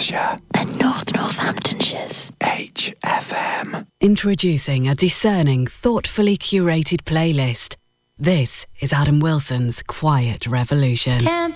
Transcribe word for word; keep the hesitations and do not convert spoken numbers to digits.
Cheshire. And North Northamptonshire's H F M. Introducing a discerning, thoughtfully curated playlist. This is Adam Wilson's Quiet Revolution. Can't